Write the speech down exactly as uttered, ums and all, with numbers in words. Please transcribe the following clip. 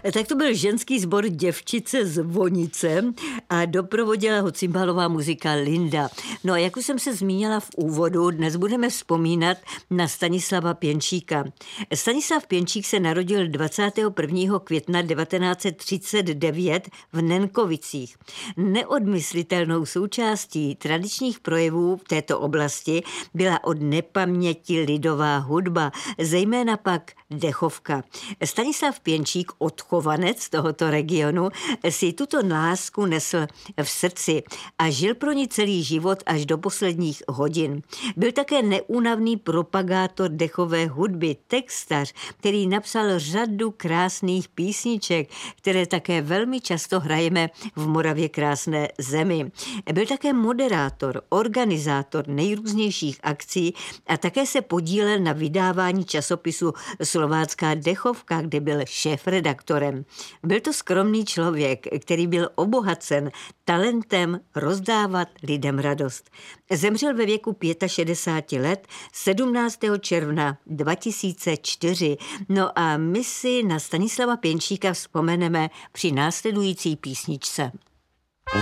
Tak to byl ženský sbor Děvčice z Vonice a doprovodila ho cymbalová muzika Linda. No a jak už jsem se zmínila v úvodu, dnes budeme vzpomínat na Stanislava Pěnčíka. Stanislav Pěnčík se narodil dvacátého prvního května devatenáct set třicet devět v Nenkovicích. Neodmyslitelnou součástí tradičních projevů v této oblasti byla od nepaměti lidová hudba, zejména pak dechovka. Stanislav Pěnčík, odchovanec tohoto regionu, si tuto lásku nesl v srdci a žil pro ní celý život až do posledních hodin. Byl také neúnavný propagátor dechové hudby, textař, který napsal řadu krásných písniček, které také velmi často hrajeme v Moravě krásné zemi. Byl také moderátor, organizátor nejrůznějších akcí a také se podílel na vydávání časopisu Slovácká dechovka, kde byl šéfredaktorem. Byl to skromný člověk, který byl obohacen talentem rozdávat lidem radost. Zemřel ve věku šedesáti pěti let sedmnáctého června dva tisíce čtyři. No a my si na Stanislava Pěnčíka vzpomeneme při následující písničce.